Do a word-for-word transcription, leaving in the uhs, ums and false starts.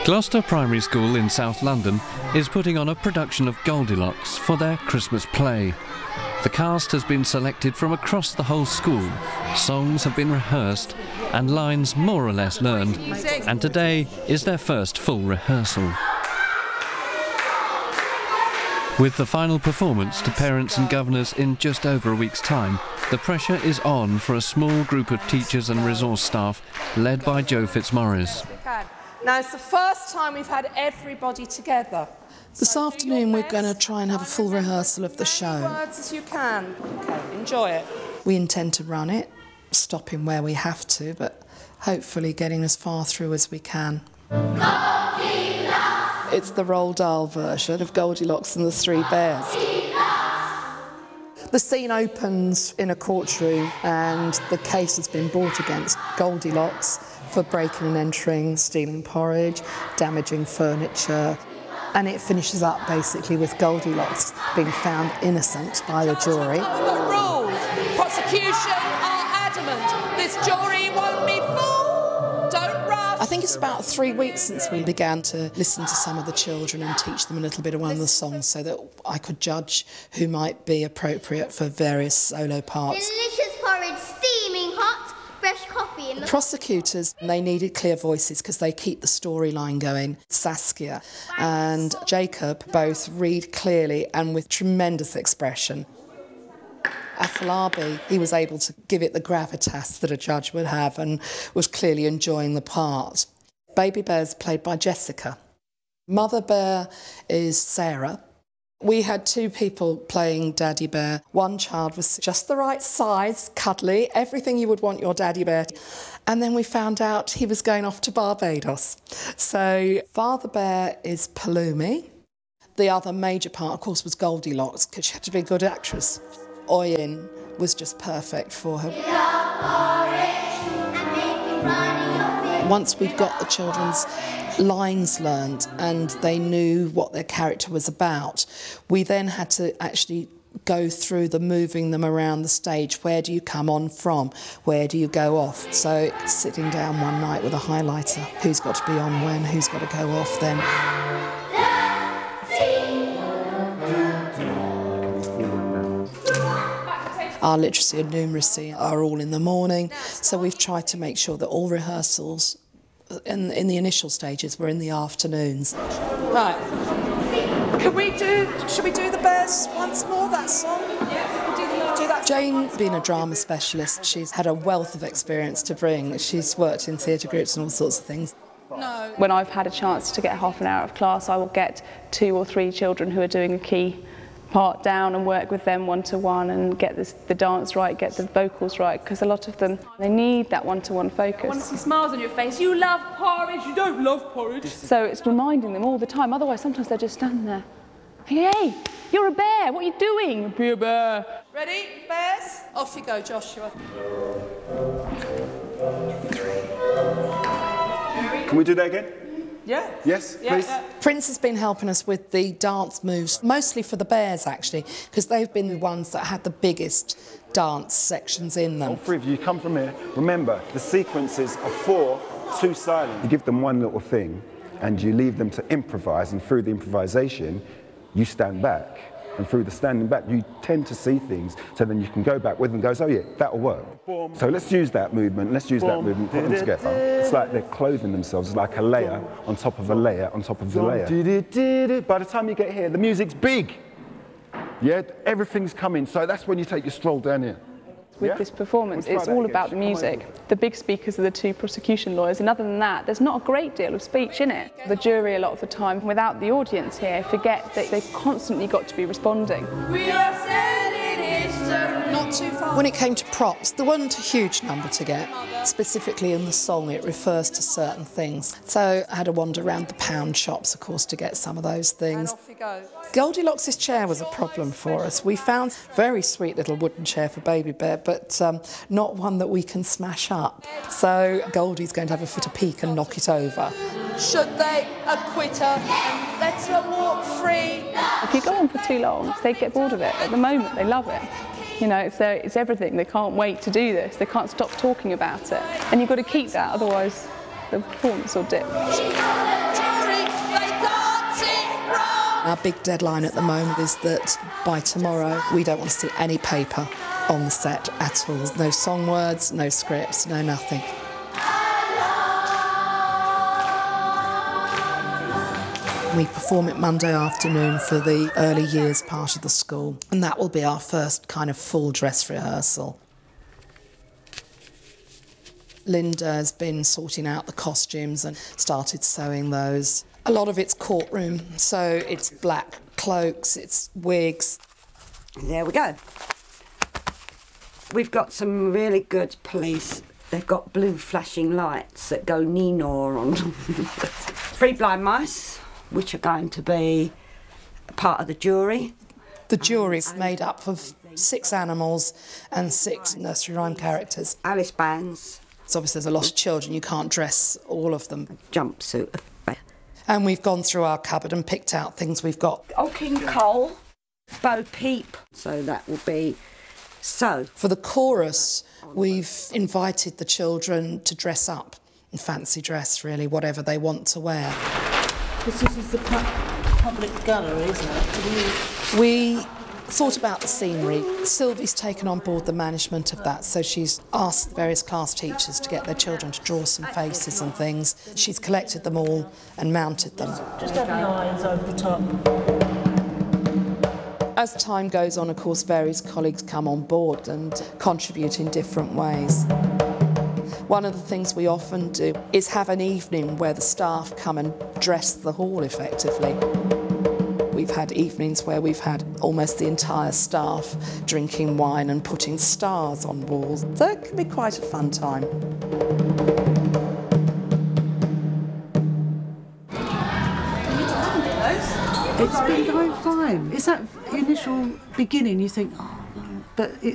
Gloucester Primary School in South London is putting on a production of Goldilocks for their Christmas play. The cast has been selected from across the whole school, songs have been rehearsed and lines more or less learned, and today is their first full rehearsal. With the final performance to parents and governors in just over a week's time, the pressure is on for a small group of teachers and resource staff led by Joe Fitzmaurice. Now, it's the first time we've had everybody together. This afternoon we're going to try and have a full rehearsal of the show. As many words as you can. Okay, enjoy it. We intend to run it, stopping where we have to, but hopefully getting as far through as we can. Goldilocks! It's the Roald Dahl version of Goldilocks and the Three Bears. The scene opens in a courtroom and the case has been brought against Goldilocks for breaking and entering, stealing porridge, damaging furniture. And it finishes up basically with Goldilocks being found innocent by the jury. We've got rules. Prosecution are adamant. This jury won't be full. Don't rush. I think it's about three weeks since we began to listen to some of the children and teach them a little bit of one of the songs so that I could judge who might be appropriate for various solo parts. Delicious porridge, steaming hot. Fresh coffee in the... Prosecutors, they needed clear voices because they keep the storyline going. Saskia and Jacob both read clearly and with tremendous expression. Afolabi, he was able to give it the gravitas that a judge would have and was clearly enjoying the part. Baby Bear's played by Jessica. Mother Bear is Sarah. We had two people playing Daddy Bear. One child was just the right size, cuddly, everything you would want your Daddy Bear. And then we found out he was going off to Barbados. So Father Bear is Palumi. The other major part, of course, was Goldilocks, because she had to be a good actress. Oyin was just perfect for her. Once we'd got the children's lines learned and they knew what their character was about, we then had to actually go through the moving them around the stage. Where do you come on from? Where do you go off? So sitting down one night with a highlighter, who's got to be on when, who's got to go off then. Our literacy and numeracy are all in the morning, so we've tried to make sure that all rehearsals in, in the initial stages were in the afternoons. Right. Can we do, should we do the Bears once more, that song? Yeah, we'll do, the, do that. Jane, being a drama specialist, she's had a wealth of experience to bring. She's worked in theatre groups and all sorts of things. No. When I've had a chance to get half an hour of class, I will get two or three children who are doing a key part down and work with them one-to-one and get this, the dance right, get the vocals right, because a lot of them, they need that one-to-one focus. I want to see smiles on your face. You love porridge, you don't love porridge. So it's reminding them all the time, otherwise sometimes they're just standing there. Hey, you're a bear, what are you doing? Be a bear. Ready, Bears? Off you go, Joshua. Can we do that again? Yeah. Yes, yeah, please. Yeah. Prince has been helping us with the dance moves, mostly for the Bears actually, because they've been the ones that had the biggest dance sections in them. All three of you come from here. Remember, the sequences are four, two silent. You give them one little thing and you leave them to improvise, and through the improvisation, you stand back. And through the standing back, you tend to see things, so then you can go back with them and goes, oh yeah, that'll work. Boom. So let's use that movement, let's use Boom. that movement, put them together. It's like they're clothing themselves, it's like a layer Boom. on top of a layer on top of the layer. By the time you get here, the music's big. Yeah, everything's coming, so that's when you take your stroll down here. With yeah? this performance, we'll it's all about the music. The big speakers are the two prosecution lawyers, and other than that, there's not a great deal of speech in it. The jury, a lot of the time, without the audience here, forget that they've constantly got to be responding. We are sending history. Not too far. When it came to props, there wasn't a huge number to get. Specifically in the song, it refers to certain things. So I had a wander around the pound shops, of course, to get some of those things. And off you go. Goldilocks' chair was a problem for us. We found a very sweet little wooden chair for Baby Bear, but um, not one that we can smash up. So Goldie's going to have a fit of pique and knock it over. Should they acquit her and let her walk free? If you go on for too long, they get bored of it. At the moment, they love it. You know, it's, their, it's everything. They can't wait to do this. They can't stop talking about it. And you've got to keep that, otherwise the performance will dip. Our big deadline at the moment is that by tomorrow we don't want to see any paper on the set at all. No song words, no scripts, no nothing. We perform it Monday afternoon for the early years part of the school, and that will be our first kind of full dress rehearsal. Linda has been sorting out the costumes and started sewing those. A lot of it's courtroom, so it's black cloaks, it's wigs. There we go. We've got some really good police. They've got blue flashing lights that go Nino on. Three blind mice, which are going to be part of the jury. The jury's made up of six animals and six nursery rhyme characters. Alice bands. So obviously there's a lot of children, you can't dress all of them. Jumpsuit. And we've gone through our cupboard and picked out things we've got. Old King Cole, Bo Peep. So that will be so. For the chorus, we've invited the children to dress up in fancy dress, really, whatever they want to wear. This is the pu public gallery, isn't it? We thought about the scenery. Sylvie's taken on board the management of that, so she's asked the various class teachers to get their children to draw some faces and things. She's collected them all and mounted them. Just have the lines over the top. As time goes on, of course, various colleagues come on board and contribute in different ways. One of the things we often do is have an evening where the staff come and dress the hall effectively. We've had evenings where we've had almost the entire staff drinking wine and putting stars on walls. So it can be quite a fun time. It's been going fine. It's that initial beginning, you think, oh, but it,